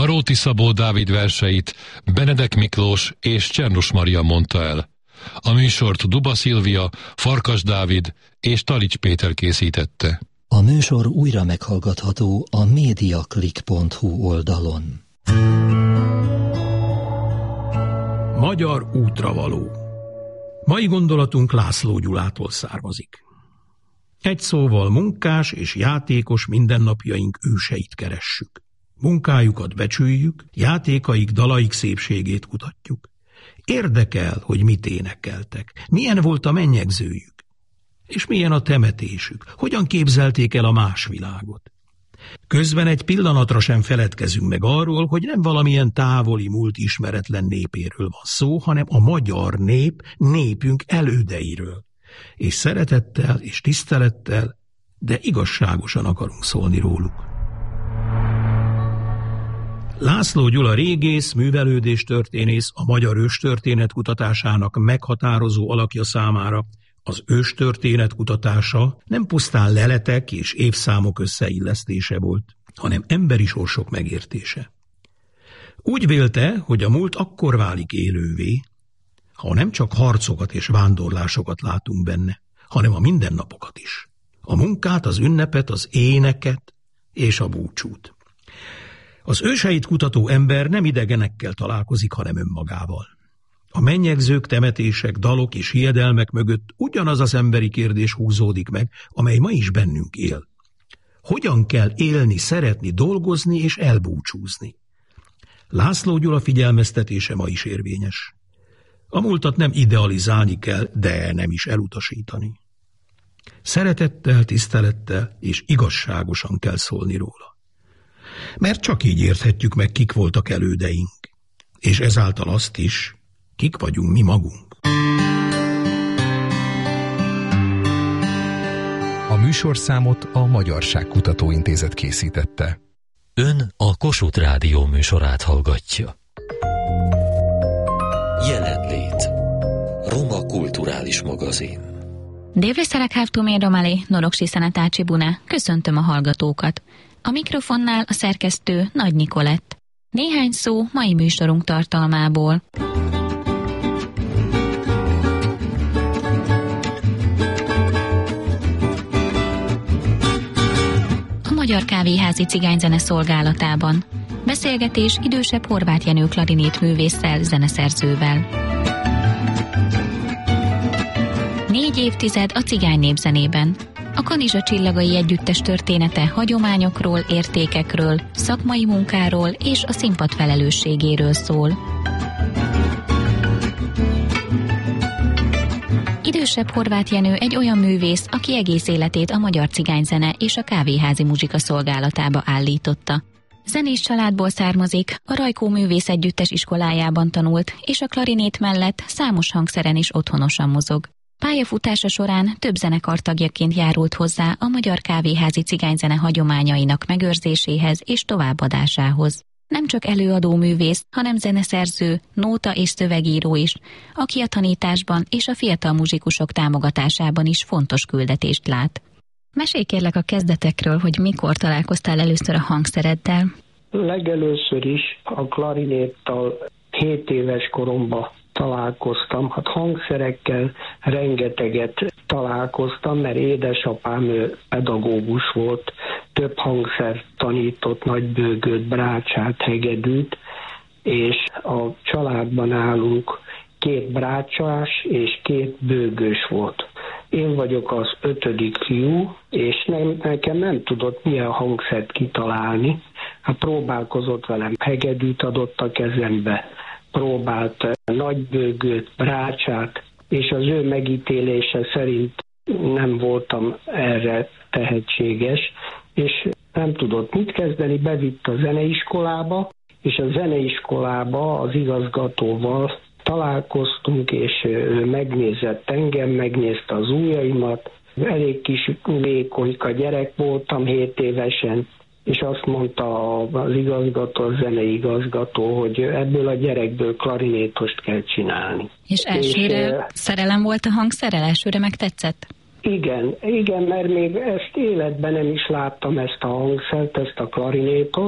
Baróti Szabó Dávid verseit Benedek Miklós és Csernus Maria mondta el. A műsort Duba Szilvia, Farkas Dávid és Talics Péter készítette. A műsor újra meghallgatható a mediaclick.hu oldalon. Magyar útravaló. Mai gondolatunk László Gyulától származik. Egy szóval munkás és játékos mindennapjaink őseit keressük. Munkájukat becsüljük, játékaik, dalaik szépségét kutatjuk. Érdekel, hogy mit énekeltek, milyen volt a mennyegzőjük, és milyen a temetésük, hogyan képzelték el a más világot. Közben egy pillanatra sem feledkezünk meg arról, hogy nem valamilyen távoli múlt ismeretlen népéről van szó, hanem a magyar nép, népünk elődeiről. És szeretettel és tisztelettel, de igazságosan akarunk szólni róluk. László Gyula régész, művelődéstörténész a magyar őstörténet kutatásának meghatározó alakja számára az őstörténet kutatása nem pusztán leletek és évszámok összeillesztése volt, hanem emberi sorsok megértése. Úgy vélte, hogy a múlt akkor válik élővé, ha nem csak harcokat és vándorlásokat látunk benne, hanem a mindennapokat is. A munkát, az ünnepet, az éneket és a búcsút. Az őseit kutató ember nem idegenekkel találkozik, hanem önmagával. A mennyegzők, temetések, dalok és hiedelmek mögött ugyanaz az emberi kérdés húzódik meg, amely ma is bennünk él. Hogyan kell élni, szeretni, dolgozni és elbúcsúzni? László Gyula figyelmeztetése ma is érvényes. A múltat nem idealizálni kell, de nem is elutasítani. Szeretettel, tisztelettel és igazságosan kell szólni róla. Mert csak így érthetjük meg, kik voltak elődeink, és ezáltal azt is, kik vagyunk mi magunk. A műsorszámot a Magyarság Kutatóintézet készítette. Ön a Kossuth Rádió műsorát hallgatja. Jelenlét. Roma kulturális magazin. Dévliszerek hávtumén romalé, noroksi szenetácsi bune. Köszöntöm a hallgatókat. A mikrofonnál a szerkesztő Nagy Nikolett. Néhány szó mai műsorunk tartalmából. A Magyar Kávéházi Cigányzene szolgálatában. Beszélgetés idősebb Horváth Jenő klarinét művésszel, zeneszerzővel. 4 évtized a cigány népzenében. A Kanizsa Csillagai Együttes története hagyományokról, értékekről, szakmai munkáról és a színpad felelősségéről szól. Idősebb Horváth Jenő egy olyan művész, aki egész életét a magyar cigányzene és a kávéházi muzsika szolgálatába állította. Zenés családból származik, a Rajkó Művész Együttes iskolájában tanult, és a klarinét mellett számos hangszeren is otthonosan mozog. Pályafutása során több zenekar tagjaként járult hozzá a magyar kávéházi cigányzene hagyományainak megőrzéséhez és továbbadásához. Nem csak előadó művész, hanem zeneszerző, nóta és szövegíró is, aki a tanításban és a fiatal muzsikusok támogatásában is fontos küldetést lát. Mesélj kérlek a kezdetekről, hogy mikor találkoztál először a hangszereddel? Legelőször is a klarinéttal 7 éves koromban találkoztam. Hát hangszerekkel rengeteget találkoztam, mert édesapám ő pedagógus volt, több hangszer tanított, nagybőgőt, brácsát, hegedűt, és a családban állunk 2 brácsás és 2 bőgős volt. Én vagyok az 5. fiú, és nekem nem tudott milyen hangszert kitalálni. Hát próbálkozott velem, hegedűt adott a kezembe, próbált nagybőgőt, brácsát, és az ő megítélése szerint nem voltam erre tehetséges, és nem tudott mit kezdeni, bevitt a zeneiskolába, és a zeneiskolába az igazgatóval találkoztunk, és ő megnézett engem, megnézte az ujjaimat, elég kis vékonyka gyerek voltam 7 évesen, és azt mondta az igazgató, a zenei igazgató, hogy ebből a gyerekből klarinétost kell csinálni. És elsőre szerelem volt a hangszerrel? Elsőre megtetszett? Igen, mert még ezt életben nem is láttam, ezt a hangszert, ezt a klarinétot,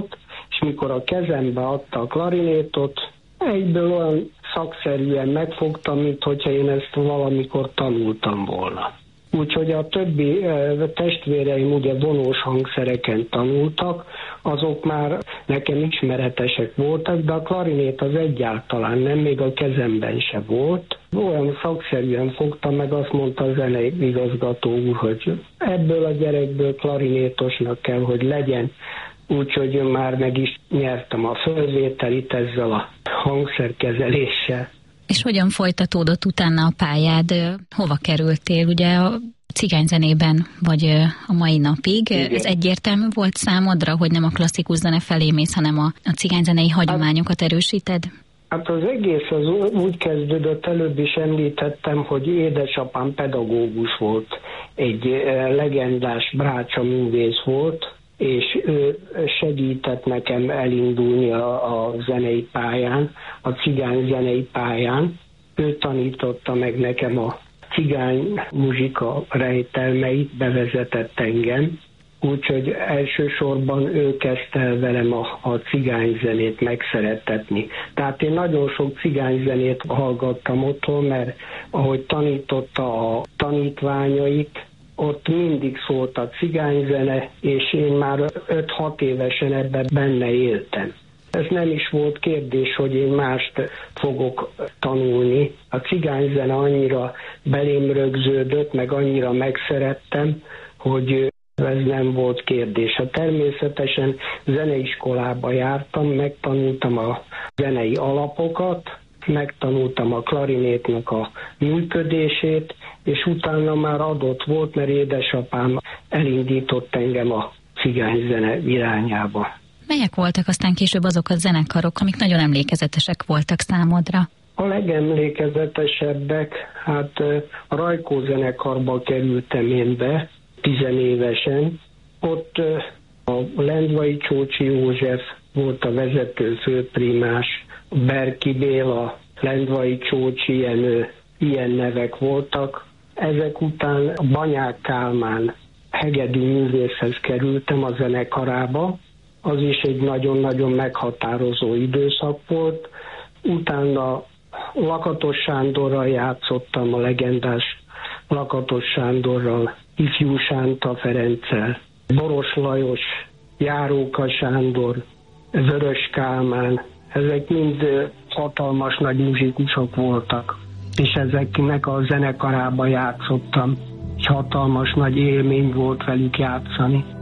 és mikor a kezembe adta a klarinétot, egyből olyan szakszerűen megfogtam, mint hogyha én ezt valamikor tanultam volna. Úgyhogy a többi testvéreim ugye vonós hangszereken tanultak, azok már nekem ismeretesek voltak, de a klarinét az egyáltalán nem, még a kezemben se volt. Olyan szakszerűen fogtam meg, azt mondta a zeneigazgató úr, hogy ebből a gyerekből klarinétosnak kell, hogy legyen. Úgyhogy már meg is nyertem a fölvételit ezzel a hangszerkezeléssel. És hogyan folytatódott utána a pályád? Hova kerültél? Ugye a cigányzenében vagy a mai napig. Igen. Ez egyértelmű volt számodra, hogy nem a klasszikus zene felé mész, hanem a cigányzenei hagyományokat erősíted? Hát az egész az úgy kezdődött, előbb is említettem, hogy édesapám pedagógus volt, egy legendás brácsa művész volt, és ő segített nekem elindulni a zenei pályán, a cigány zenei pályán. Ő tanította meg nekem a cigány muzsika rejtelmeit, bevezetett engem, úgyhogy elsősorban ő kezdte el velem a cigányzenét megszerettetni. Tehát én nagyon sok cigányzenét hallgattam otthon, mert ahogy tanította a tanítványait, ott mindig szólt a cigányzene, és én már 5-6 évesen ebben benne éltem. Ez nem is volt kérdés, hogy én mást fogok tanulni. A cigányzene annyira belém rögződött, meg annyira megszerettem, hogy ez nem volt kérdés. Természetesen zeneiskolába jártam, megtanultam a zenei alapokat, megtanultam a klarinétnak a működését, és utána már adott volt, mert édesapám elindított engem a cigányzene irányába. Melyek voltak aztán később azok a zenekarok, amik nagyon emlékezetesek voltak számodra? A legemlékezetesebbek, hát a Rajkó zenekarba kerültem én be, 10 évesen. Ott a Lendvai Csócsi József volt a vezető főprimás, Berki Béla, Lendvai Csócsi Jenő, ilyen nevek voltak. Ezek után Banyák Kálmán hegedű művészhez kerültem a zenekarába. Az is egy nagyon-nagyon meghatározó időszak volt. Utána Lakatos Sándorral játszottam, a legendás Lakatos Sándorral, Ifjú Sánta Ferenccel, Boros Lajos, Járóka Sándor, Vörös Kálmán. Ezek mind hatalmas nagy muzsikusok voltak, és ezeknek a zenekarába játszottam. Egy hatalmas nagy élmény volt velük játszani.